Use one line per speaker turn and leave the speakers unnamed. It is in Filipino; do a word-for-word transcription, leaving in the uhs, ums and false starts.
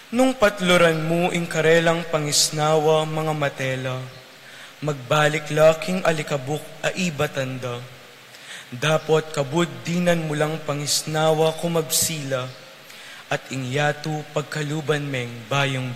Nung patluran mo ing karelang pangisnawa mga matela, magbalik laking alikabok aiba tanda. Dapot kabud dinan mo lang pangisnawa kumabsila, at ingyatu pagkaluban meng bayong